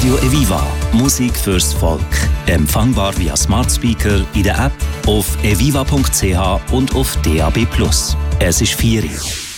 Radio Eviva. Musik fürs Volk. Empfangbar via Smart Speaker in der App, auf eviva.ch und auf DAB+. Es ist 4 Uhr.